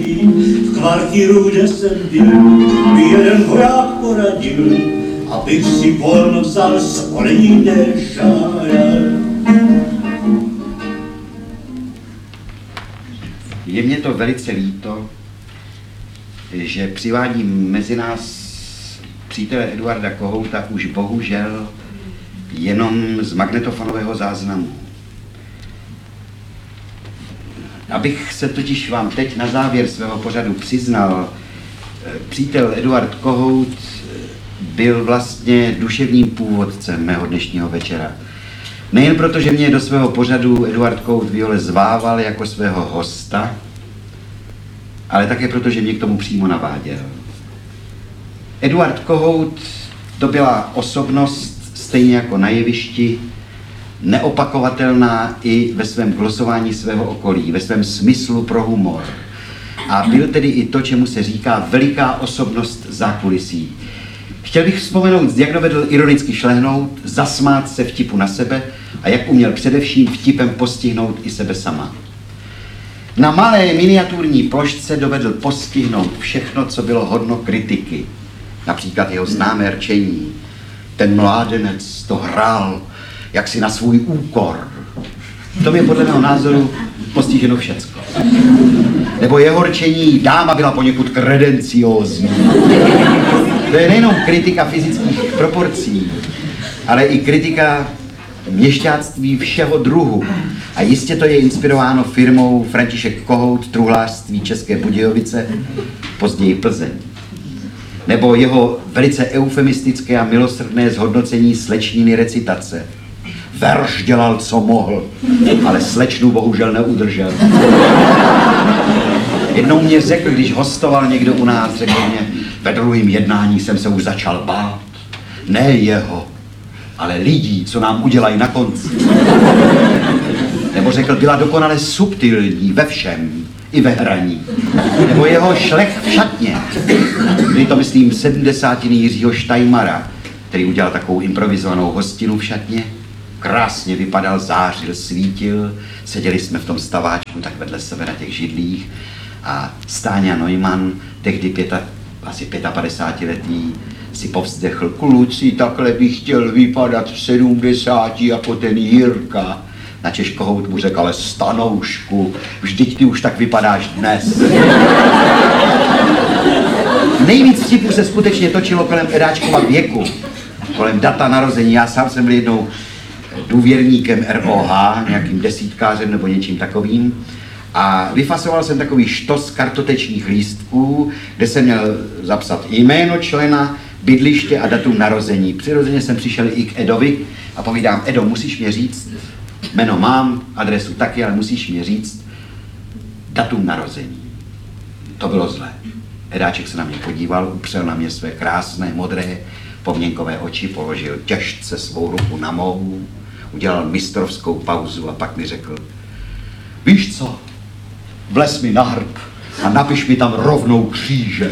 neví, v kvartíru, kde jsem byl, mi jeden voják poradil, abych si volno vzal svolení nežádal. Je mně to velice líto, že přivádím mezi nás přítele Eduarda Kohouta už bohužel jenom z magnetofonového záznamu. Abych se totiž vám teď na závěr svého pořadu přiznal, přítel Eduard Kohout byl vlastně duševním původcem mého dnešního večera. Nejen proto, že mě do svého pořadu Eduard Kohout Viole zvával jako svého hosta, ale také proto, že mě k tomu přímo naváděl. Eduard Kohout to byla osobnost, stejně jako na jevišti, neopakovatelná i ve svém glosování svého okolí, ve svém smyslu pro humor. A byl tedy i to, čemu se říká veliká osobnost zákulisí. Chtěl bych vzpomenout, jak dovedl ironicky šlehnout, zasmát se vtipu na sebe a jak uměl především vtipem postihnout i sebe sama. Na malé miniaturní plošce dovedl postihnout všechno, co bylo hodno kritiky. Například jeho známé rčení. Ten mládenec to hrál jaksi na svůj úkor. To je podle mého názoru postiženo všecko. Nebo jeho rčení, dáma byla poněkud kredenciózní. To je nejenom kritika fyzických proporcí, ale i kritika měšťáctví všeho druhu. A jistě to je inspirováno firmou František Kohout, truhlářství České Budějovice, později Plzeň. Nebo jeho velice eufemistické a milosrdné zhodnocení slečniny recitace. Verš dělal, co mohl, ale slečnu bohužel neudržel. Jednou mě řekl, když hostoval někdo u nás, řekl mě, ve druhém jednání jsem se už začal bát. Ne jeho, ale lidí, co nám udělají na konci. Nebo řekl, byla dokonale subtilní ve všem, i ve hraní. Nebo jeho šlech v šatně. Byli to, myslím, 70. Jiřího Štajmara, který udělal takovou improvizovanou hostinu v šatně. Krásně vypadal, zářil, svítil. Seděli jsme v tom staváčku tak vedle sebe na těch židlích. A Stáňa Neumann, tehdy asi 55letý, si povzdechl, kluci, takhle bych chtěl vypadat v 70 jako ten Jirka. Na Češ Kohout mu řekl, ale stanoušku, vždyť ty už tak vypadáš dnes. Nejvíc vtipů se skutečně točilo kolem Edáčkova věku, kolem data narození. Já sám jsem byl jednou důvěrníkem ROH, nějakým desítkářem nebo něčím takovým. A vyfasoval jsem takový štos kartotečních lístků, kde jsem měl zapsat jméno člena, bydliště a datum narození. Přirozeně jsem přišel i k Edovi a povídám, Edo, musíš mě říct, jméno mám, adresu taky, ale musíš mě říct datum narození. To bylo zlé. Edáček se na mě podíval, upřel na mě své krásné, modré, povněnkové oči, položil těžce svou ruku na mou, udělal mistrovskou pauzu a pak mi řekl, víš co, vlez mi na hrb a napiš mi tam rovnou kříže.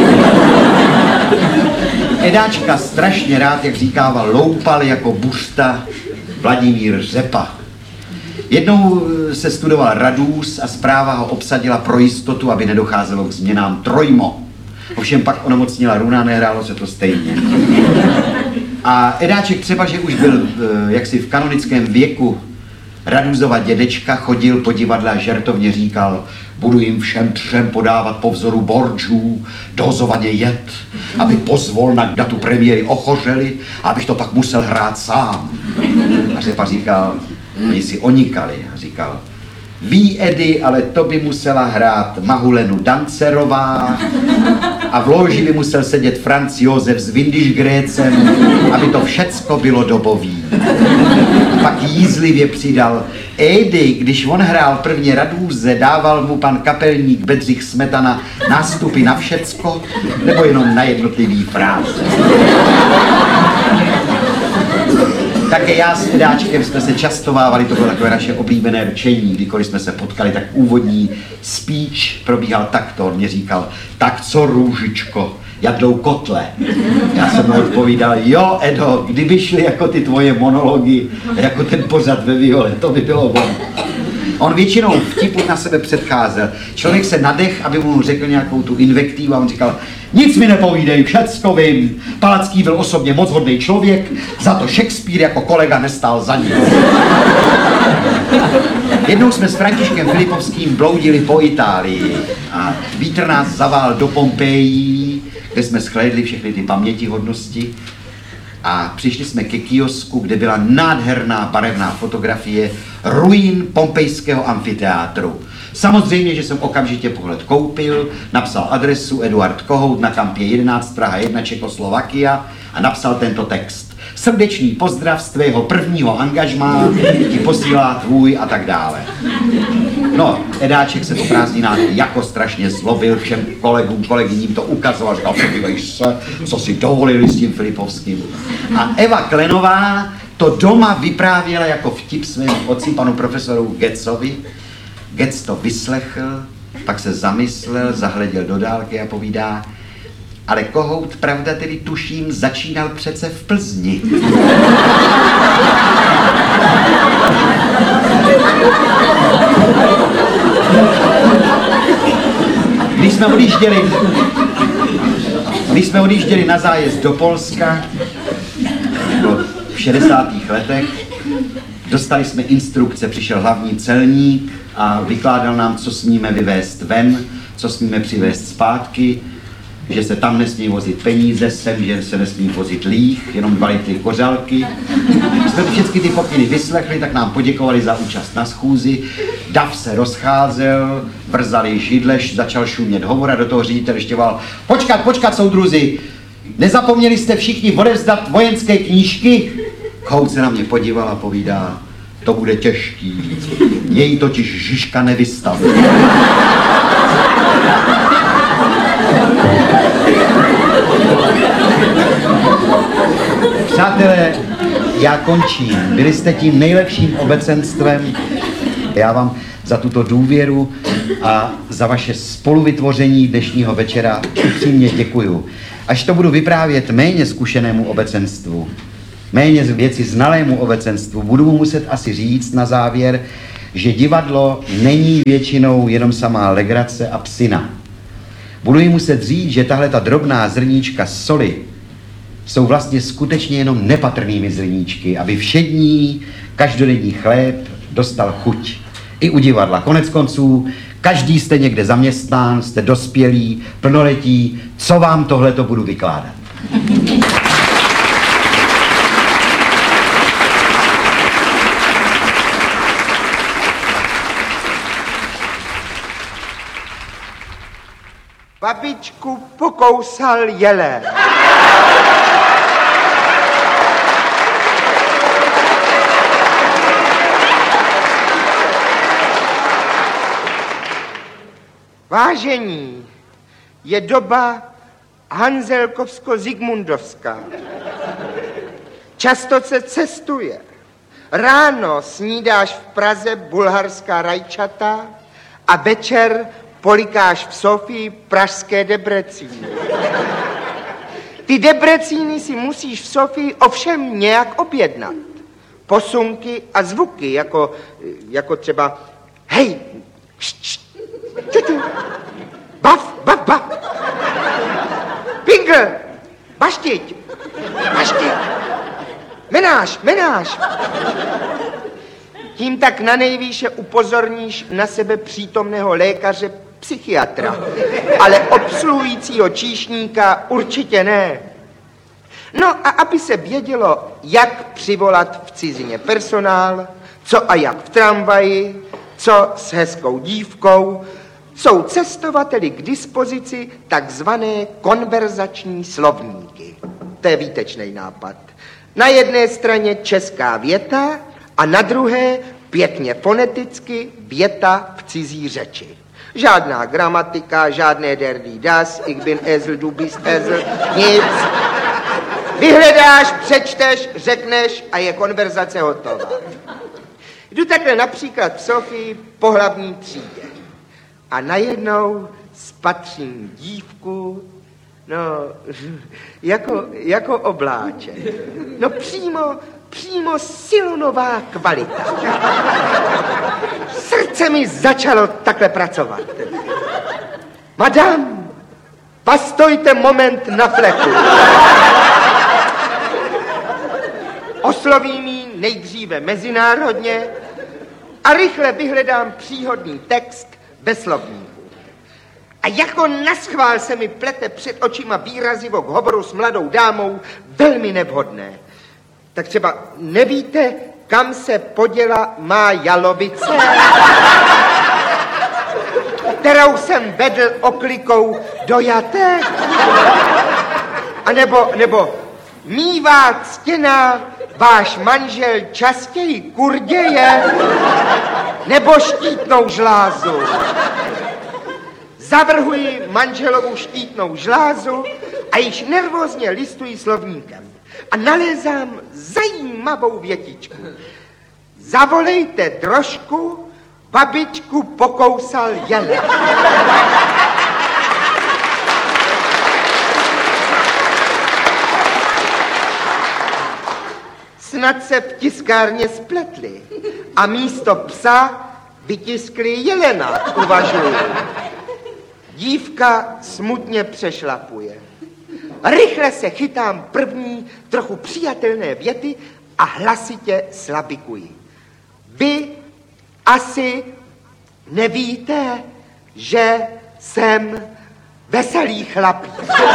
Edáčka strašně rád, jak říkával, loupal jako buřta Vladimír Řepa. Jednou se studoval Radůz a správa ho obsadila pro jistotu, aby nedocházelo k změnám trojmo. Ovšem pak onemocnila runa, nehrálo se to stejně. A Edáček třeba, že už byl jaksi v kanonickém věku, Radůzova dědečka chodil po divadle a žertovně říkal, budu jim všem třem podávat po vzoru Borgiů dozovaně jet, aby pozvolna k datu premiéry ochořeli, abych to pak musel hrát sám. A Řepa říkal, oni si onikali a říkal, ví Edy, ale to by musela hrát Mahulenu Dancerová a v loži by musel sedět Franz Josef s Windischgrätzem, aby to všecko bylo dobový. Pak jízlivě přidal, Edy, když on hrál prvně Radůze, dával mu pan kapelník Bedřich Smetana nástupy na všecko, nebo jenom na jednotlivý fráze. Také já s Edáčkem jsme se častovávali, to bylo takové naše oblíbené rčení, kdykoliv jsme se potkali, tak úvodní speech probíhal takto, on mě říkal, tak co Růžičko, jadlou kotle. Já jsem mu odpovídal, jo Edo, kdyby šly jako ty tvoje monology, jako ten pořad ve Viole, to by bylo ono. On většinou vtipu na sebe předcházel. Člověk se nadech, aby mu řekl nějakou tu invektivu a on říkal, nic mi nepovídej, všecko vím. Palacký byl osobně moc hodný člověk, za to Shakespeare jako kolega nestál za nic. Jednou jsme s Františkem Filipovským bloudili po Itálii a vítr nás zavál do Pompejí, kde jsme shlédli všechny ty pamětihodnosti a přišli jsme ke kiosku, kde byla nádherná barevná fotografie ruin pompejského amfiteátru. Samozřejmě, že jsem okamžitě pohled koupil, napsal adresu Eduard Kohout na Kampě 11, Praha 1, Čekoslovakia a napsal tento text. Srdečný pozdrav z tvého prvního angažmá, ti posílá tvůj a tak dále. No, Edáček se po prázdninách jako strašně zlobil, všem kolegům, kolegyním to ukazoval, říkal, podívej se, co si dovolili s tím Filipovským. A Eva Klenová to doma vyprávěla jako vtip svému otci, panu profesoru Getzovi. Getz to vyslechl, pak se zamyslel, zahleděl do dálky a povídá, ale Kohout, pravda tedy tuším, začínal přece v Plzni. Když jsme odjížděli na zájezd do Polska, v 60. letech, dostali jsme instrukce, přišel hlavní celník a vykládal nám, co smíme vyvést ven, co smíme přivést zpátky, že se tam nesmí vozit peníze, sem, že se nesmí vozit líh, jenom 2 litry kořalky. Když jsme všechny ty pokyny vyslechli, tak nám poděkovali za účast na schůzi. Dav se rozcházel, vrzali židleš, začal šumět hovor a do toho ředitel ještě volal, počkat, soudruzi, nezapomněli jste všichni odevzdat vojenské knížky? Kohout se na mě podíval a povídá, to bude těžký, jej totiž Žižka nevystavil. Přátelé, já končím. Byli jste tím nejlepším obecenstvem. Já vám za tuto důvěru a za vaše spoluvytvoření dnešního večera upřímně děkuju. Až to budu vyprávět méně zkušenému obecenstvu, méně věci znalému obecenstvu, budu mu muset asi říct na závěr, že divadlo není většinou jenom samá legrace a psina. Budu jim muset říct, že tahle ta drobná zrníčka soli jsou vlastně skutečně jenom nepatrnými zrníčky, aby všední, každodenní chléb dostal chuť. I u divadla. Konec konců, každý jste někde zaměstnán, jste dospělí, plnoletí, co vám tohleto budu vykládat. Babičku pokousal jelen. Vážení, je doba Hanzelkovsko-Zigmundovská. Často se cestuje. Ráno snídáš v Praze bulharská rajčata a večer polikáš v Sofii pražské debrecíny. Ty debrecíny si musíš v Sofii ovšem nějak objednat. Posunky a zvuky, jako třeba hej, bav, pingl, baštiť, menáš. Tím tak na nejvýše upozorníš na sebe přítomného lékaře psychiatra, ale obsluhujícího číšníka určitě ne. No a aby se vědělo, jak přivolat v cizině personál, co a jak v tramvaji, co s hezkou dívkou, jsou cestovateli k dispozici takzvané konverzační slovníky. To je výtečný nápad. Na jedné straně česká věta a na druhé pěkně foneticky věta v cizí řeči. Žádná gramatika, žádné der die das, ich bin Esel, du bist Esel, nic. Vyhledáš, přečteš, řekneš a je konverzace hotová. Jdu takhle například v Sofii po hlavní třídě a najednou spatřím dívku, no, jako obláček. No přímo silonová kvalita. Srdce mi začalo takhle pracovat. Madam, pastojte moment na fleku. Oslovím ji nejdříve mezinárodně a rychle vyhledám příhodný text bez slovníku. A jako naschvál se mi plete před očima výrazivo k hovoru s mladou dámou velmi nevhodné. Tak třeba nevíte, kam se poděla má jalovice, kterou jsem vedl oklikou do jatek? A nebo mívá ctěná váš manžel častěji kurděje nebo štítnou žlázu? Zavrhuji manželovu štítnou žlázu a již nervózně listuji slovníkem. A nalézám zajímavou větičku. Zavolejte drožku, babičku pokousal jelen. Snad se v tiskárně spletli a místo psa vytiskli jelena, uvažuji. Dívka smutně přešlapuje. Rychle se chytám první, trochu přijatelné věty a hlasitě slabikuji. Vy asi nevíte, že jsem veselý chlapík.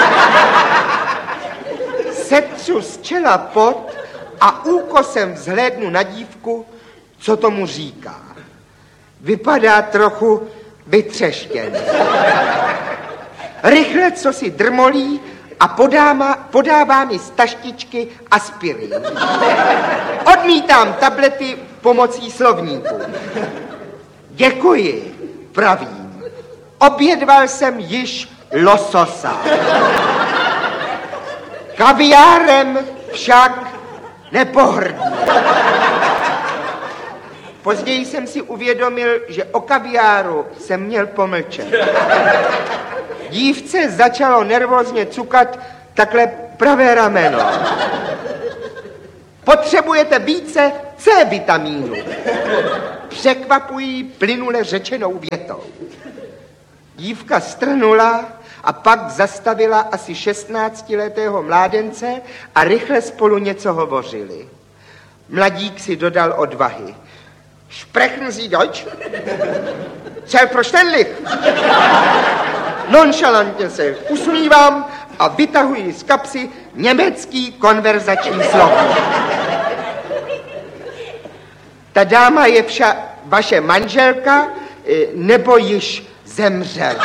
Setřu z čela pot a úkosem vzhlédnu na dívku, co tomu říká. Vypadá trochu vytřeštěný. Rychle co si drmolí a podává mi z taštičky aspirin. Odmítám tablety pomocí slovníku. Děkuji, pravím. Obědval jsem již lososa. Kaviárem však nepohrdnu. Později jsem si uvědomil, že o kaviáru jsem měl pomlčet. Dívce začalo nervózně cukat takhle pravé rameno. Potřebujete více C vitamínu. Překvapují plynule řečenou větou. Dívka strnula a pak zastavila asi 16letého mládence a rychle spolu něco hovořili. Mladík si dodal odvahy. Sprechen Sie Deutsch? Selbstverständlich. Nonchalantně se usmívám a vytahuji z kapsy německý konverzační slovník. Ta dáma je vaše manželka, nebo již zemřel?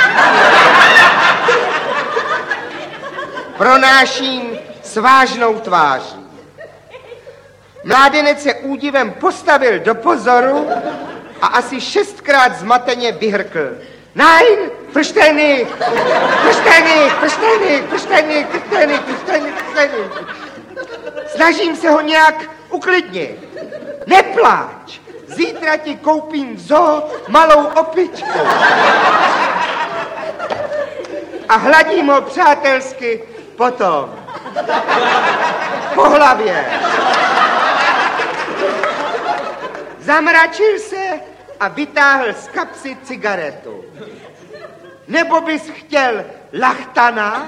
Pronáším s vážnou tváří. Mládenec se údivem postavil do pozoru a asi 6krát zmateně vyhrkl. Nein, versteh nicht, versteh nicht, versteh nicht, versteh nicht, versteh nicht, versteh nicht, versteh nicht. Snažím se ho nějak uklidnit. Nepláč, zítra ti koupím v zoo malou opičku. A hladím ho přátelsky potom. Po hlavě. Zamračil se a vytáhl z kapsy cigaretu. Nebo bys chtěl lachtana?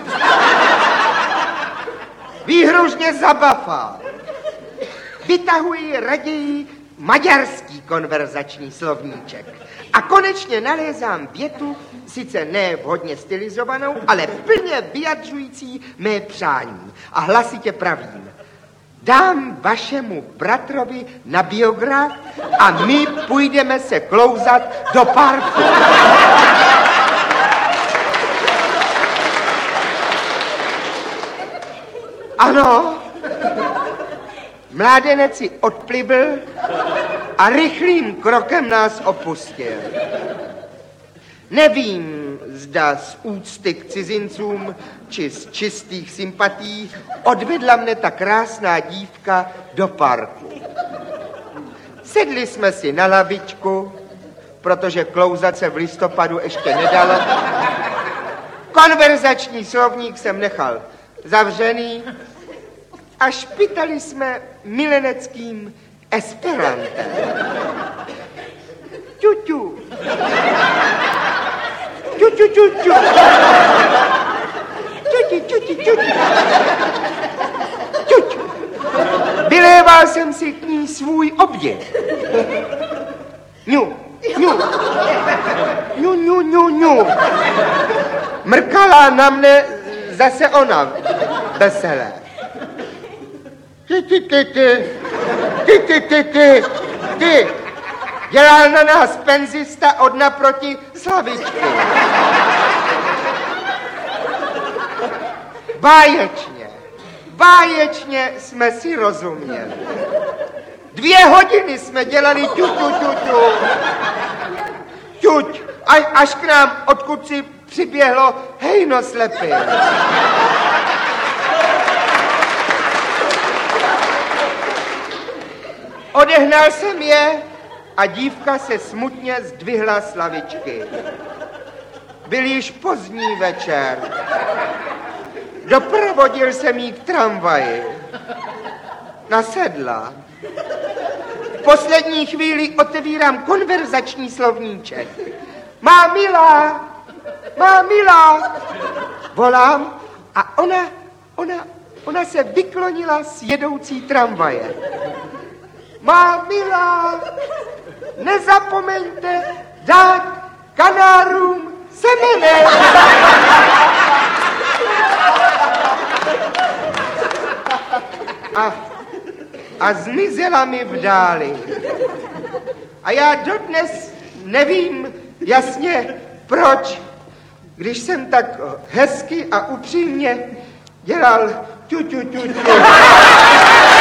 Výhružně zabafal. Vytahuji raději maďarský konverzační slovníček. A konečně nalézám větu, sice ne vhodně stylizovanou, ale plně vyjadřující mé přání. A hlasitě pravím. Dám vašemu bratrovi na biograf a my půjdeme se klouzat do parku. Ano, mládenec si odplivl a rychlým krokem nás opustil. Nevím, zda z úcty k cizincům, či z čistých sympatí odvedla mne ta krásná dívka do parku. Sedli jsme si na lavičku, protože klouzat se v listopadu ještě nedalo. Konverzační slovník jsem nechal zavřený a špitali jsme mileneckým esperantem. Ťuťu. Ťuťu, ťuťu. Ťuťu, ťuťu, ťuťu. Ťuťu. Vyléval jsem si k ní svůj obdiv. Ňu, ňu. Ňu, ňu, ňu, ňu. Mrkala na mne zase ona veselé. Ty. Dělal na nás penzista od naproti Slavičky. Báječně jsme si rozuměli. 2 hodiny jsme dělali ťuť, až k nám odkud si přiběhlo hejno slepý. Odehnal jsem je a dívka se smutně zdvihla z lavičky. Byl již pozdní večer. Doprovodil jsem jí k tramvaji. Nasedla. V poslední chvíli otevírám konverzační slovníček. Má milá, volám a ona se vyklonila z jedoucí tramvaje. Má milá, nezapomeňte dát kanárům semene. A zmizela mi v dáli. A já dodnes nevím jasně proč, když jsem tak hezky a upřímně dělal ťu.